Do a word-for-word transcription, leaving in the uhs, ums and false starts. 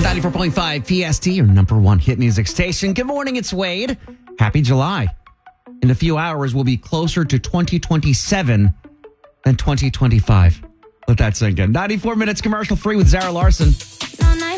ninety-four point five P S T, your number one hit music station. Good morning, it's Wade. Happy July. In a few hours, we'll be closer to twenty twenty-seven than twenty twenty-five. Let that sink in. ninety-four minutes commercial free with Zara Larson.